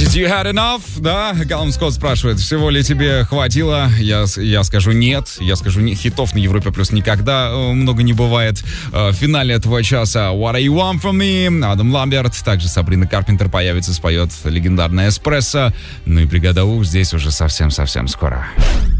Have you had enough? Да, Калум Скотт спрашивает, всего ли тебе хватило? Я скажу нет. Я скажу, хитов на Европе Плюс никогда много не бывает. В финале этого часа What Are You Want From Me? Адам Ламберт. Также Сабрина Карпентер появится, споет легендарное «Эспрессо». Ну и бригада У здесь уже совсем-совсем скоро.